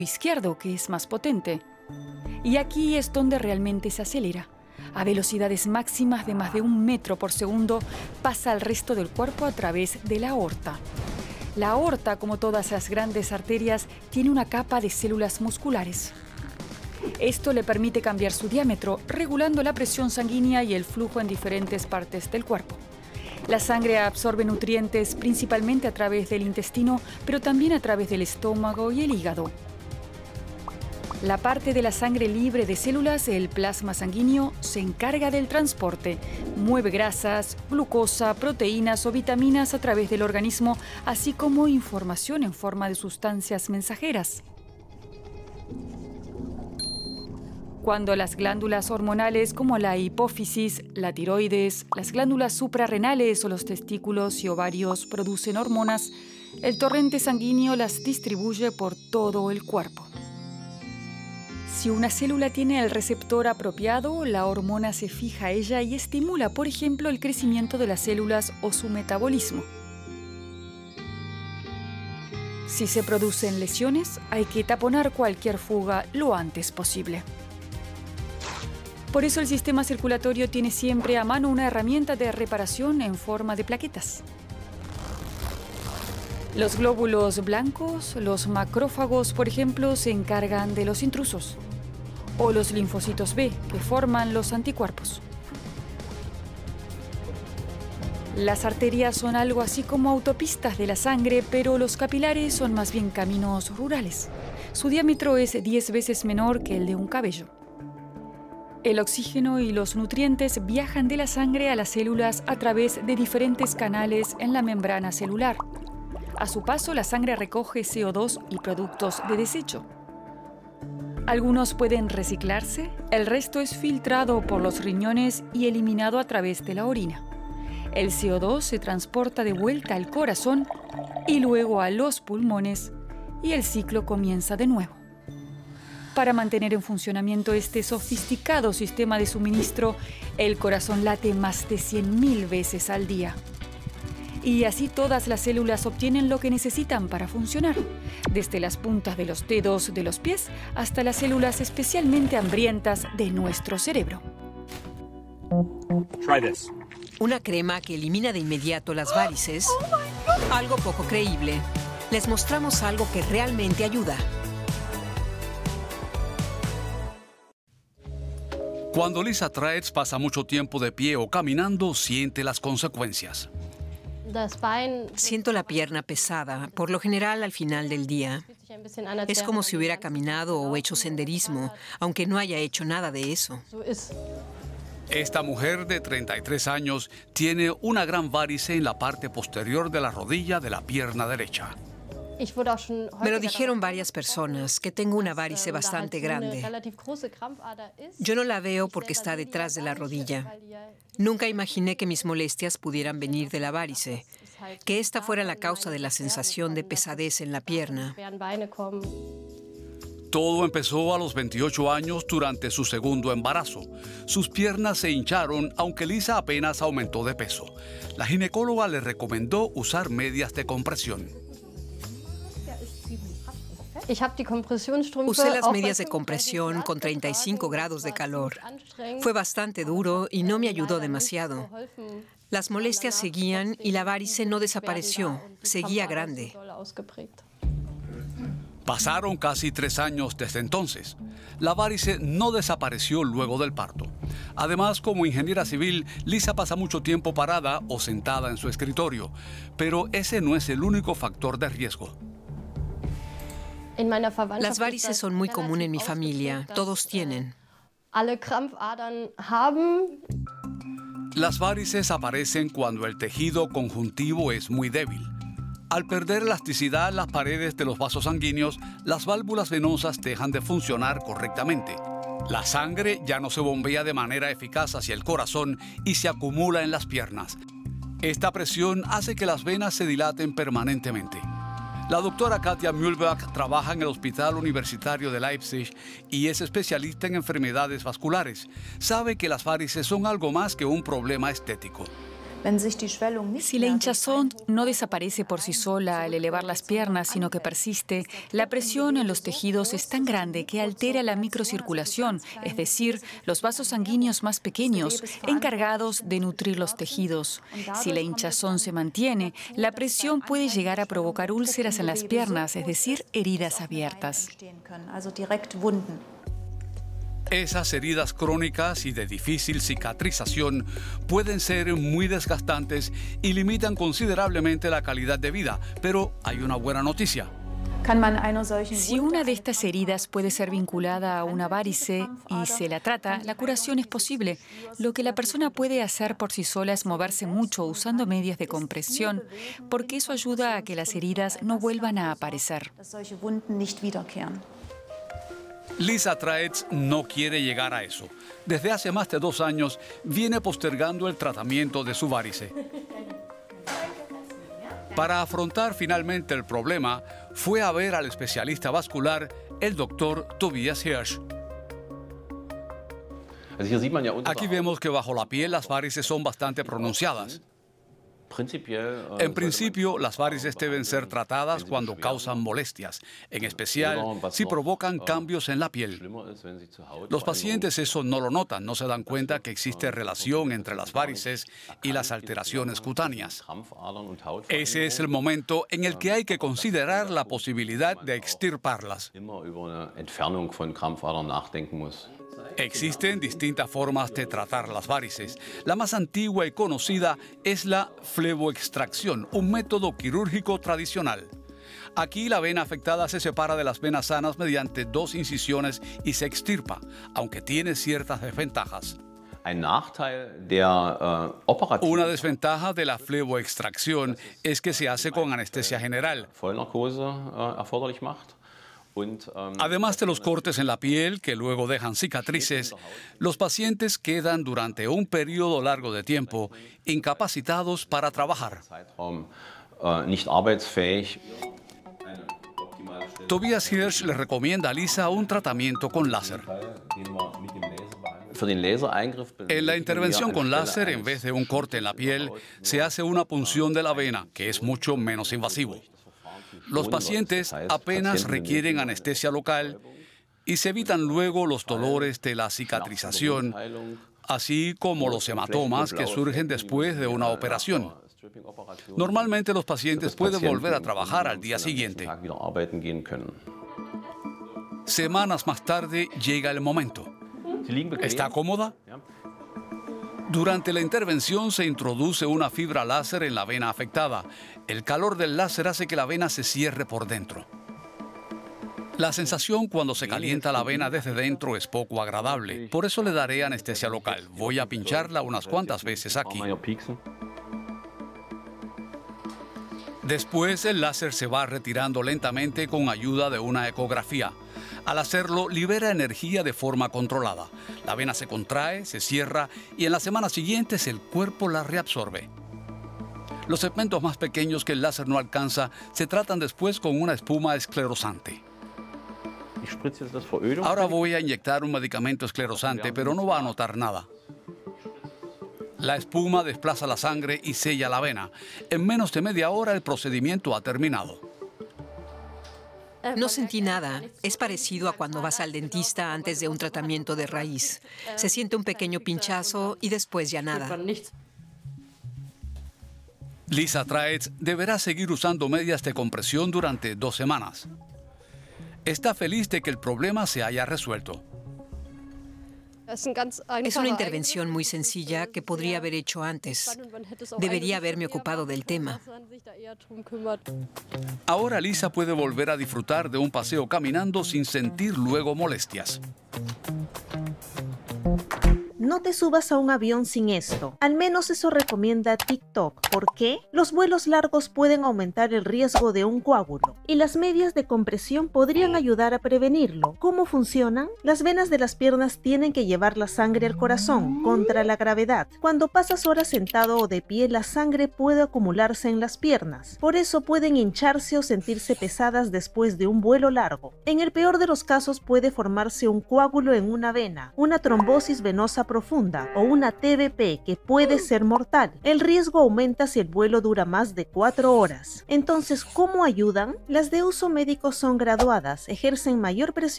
izquierdo, que es más potente. Y aquí es donde realmente se acelera. A velocidades máximas de más de 1 metro por segundo pasa al resto del cuerpo a través de la aorta. La aorta, como todas las grandes arterias, tiene una capa de células musculares. Esto le permite cambiar su diámetro, regulando la presión sanguínea y el flujo en diferentes partes del cuerpo. La sangre absorbe nutrientes principalmente a través del intestino, pero también a través del estómago y el hígado. La parte de la sangre libre de células, el plasma sanguíneo, se encarga del transporte. Mueve grasas, glucosa, proteínas o vitaminas a través del organismo, así como información en forma de sustancias mensajeras. Cuando las glándulas hormonales como la hipófisis, la tiroides, las glándulas suprarrenales o los testículos y ovarios producen hormonas, el torrente sanguíneo las distribuye por todo el cuerpo. Si una célula tiene el receptor apropiado, la hormona se fija a ella y estimula, por ejemplo, el crecimiento de las células o su metabolismo. Si se producen lesiones, hay que taponar cualquier fuga lo antes posible. Por eso el sistema circulatorio tiene siempre a mano una herramienta de reparación en forma de plaquetas. Los glóbulos blancos, los macrófagos, por ejemplo, se encargan de los intrusos. O los linfocitos B, que forman los anticuerpos. Las arterias son algo así como autopistas de la sangre, pero los capilares son más bien caminos rurales. Su diámetro es 10 veces menor que el de un cabello. El oxígeno y los nutrientes viajan de la sangre a las células a través de diferentes canales en la membrana celular. A su paso, la sangre recoge CO2 y productos de desecho. Algunos pueden reciclarse, el resto es filtrado por los riñones y eliminado a través de la orina. El CO2 se transporta de vuelta al corazón y luego a los pulmones y el ciclo comienza de nuevo. Para mantener en funcionamiento este sofisticado sistema de suministro, el corazón late más de 100.000 veces al día. Y así todas las células obtienen lo que necesitan para funcionar, desde las puntas de los dedos de los pies hasta las células especialmente hambrientas de nuestro cerebro. Try this. Una crema que elimina de inmediato las varices. Algo poco creíble. Les mostramos algo que realmente ayuda. Cuando Lisa Traetz pasa mucho tiempo de pie o caminando, siente las consecuencias. Siento la pierna pesada, por lo general al final del día. Es como si hubiera caminado o hecho senderismo, aunque no haya hecho nada de eso. Esta mujer de 33 años tiene una gran varice en la parte posterior de la rodilla de la pierna derecha. Me lo dijeron varias personas, que tengo una varice bastante grande. Yo no la veo porque está detrás de la rodilla. Nunca imaginé que mis molestias pudieran venir de la varice, que esta fuera la causa de la sensación de pesadez en la pierna. Todo empezó a los 28 años durante su segundo embarazo. Sus piernas se hincharon, aunque Lisa apenas aumentó de peso. La ginecóloga le recomendó usar medias de compresión. Usé las medias de compresión con 35 grados de calor. Fue bastante duro y no me ayudó demasiado. Las molestias seguían y la varice no desapareció, seguía grande. Pasaron casi 3 años desde entonces. La varice no desapareció luego del parto. Además, como ingeniera civil, Lisa pasa mucho tiempo parada o sentada en su escritorio. Pero ese no es el único factor de riesgo. Las varices son muy comunes en mi familia. Todos tienen. Las varices aparecen cuando el tejido conjuntivo es muy débil. Al perder elasticidad en las paredes de los vasos sanguíneos, las válvulas venosas dejan de funcionar correctamente. La sangre ya no se bombea de manera eficaz hacia el corazón y se acumula en las piernas. Esta presión hace que las venas se dilaten permanentemente. La doctora Katja Mühlbach trabaja en el Hospital Universitario de Leipzig y es especialista en enfermedades vasculares. Sabe que las varices son algo más que un problema estético. Si la hinchazón no desaparece por sí sola al elevar las piernas, sino que persiste, la presión en los tejidos es tan grande que altera la microcirculación, es decir, los vasos sanguíneos más pequeños, encargados de nutrir los tejidos. Si la hinchazón se mantiene, la presión puede llegar a provocar úlceras en las piernas, es decir, heridas abiertas. Esas heridas crónicas y de difícil cicatrización pueden ser muy desgastantes y limitan considerablemente la calidad de vida, pero hay una buena noticia. Si una de estas heridas puede ser vinculada a una varice y se la trata, la curación es posible. Lo que la persona puede hacer por sí sola es moverse mucho usando medias de compresión, porque eso ayuda a que las heridas no vuelvan a aparecer. Lisa Traetz no quiere llegar a eso. Desde hace más de 2 años viene postergando el tratamiento de su varice. Para afrontar finalmente el problema, fue a ver al especialista vascular, el doctor Tobias Hirsch. Aquí vemos que bajo la piel las varices son bastante pronunciadas. En principio, las varices deben ser tratadas cuando causan molestias, en especial si provocan cambios en la piel. Los pacientes eso no lo notan, no se dan cuenta que existe relación entre las varices y las alteraciones cutáneas. Ese es el momento en el que hay que considerar la posibilidad de extirparlas. Existen distintas formas de tratar las varices. La más antigua y conocida es la fleboextracción, un método quirúrgico tradicional. Aquí la vena afectada se separa de las venas sanas mediante 2 incisiones y se extirpa, aunque tiene ciertas desventajas. Una desventaja de la fleboextracción es que se hace con anestesia general. Además de los cortes en la piel que luego dejan cicatrices, los pacientes quedan durante un periodo largo de tiempo incapacitados para trabajar. Tobias Hirsch le recomienda a Lisa un tratamiento con láser. En la intervención con láser, en vez de un corte en la piel, se hace una punción de la vena, que es mucho menos invasivo. Los pacientes apenas requieren anestesia local y se evitan luego los dolores de la cicatrización, así como los hematomas que surgen después de una operación. Normalmente los pacientes pueden volver a trabajar al día siguiente. Semanas más tarde llega el momento. ¿Está cómoda? Durante la intervención se introduce una fibra láser en la vena afectada. El calor del láser hace que la vena se cierre por dentro. La sensación cuando se calienta la vena desde dentro es poco agradable. Por eso le daré anestesia local. Voy a pincharla unas cuantas veces aquí. Después el láser se va retirando lentamente con ayuda de una ecografía. Al hacerlo, libera energía de forma controlada. La vena se contrae, se cierra y en las semanas siguientes el cuerpo la reabsorbe. Los segmentos más pequeños que el láser no alcanza se tratan después con una espuma esclerosante. Ahora voy a inyectar un medicamento esclerosante, pero no va a notar nada. La espuma desplaza la sangre y sella la vena. En menos de media hora el procedimiento ha terminado. No sentí nada. Es parecido a cuando vas al dentista antes de un tratamiento de raíz. Se siente un pequeño pinchazo y después ya nada. Lisa Traetz deberá seguir usando medias de compresión durante 2 semanas. Está feliz de que el problema se haya resuelto. Es una intervención muy sencilla que podría haber hecho antes. Debería haberme ocupado del tema. Ahora Lisa puede volver a disfrutar de un paseo caminando sin sentir luego molestias. No te subas a un avión sin esto. Al menos eso recomienda TikTok. ¿Por qué? Los vuelos largos pueden aumentar el riesgo de un coágulo y las medias de compresión podrían ayudar a prevenirlo. ¿Cómo funcionan? Las venas de las piernas tienen que llevar la sangre al corazón contra la gravedad. Cuando pasas horas sentado o de pie, la sangre puede acumularse en las piernas. Por eso pueden hincharse o sentirse pesadas después de un vuelo largo. En el peor de los casos puede formarse un coágulo en una vena, una trombosis venosa profunda profunda o una TBP que puede ser mortal. El riesgo aumenta si el vuelo dura más de 4 horas. Entonces, ¿cómo ayudan? Las de uso médico son graduadas, ejercen mayor presión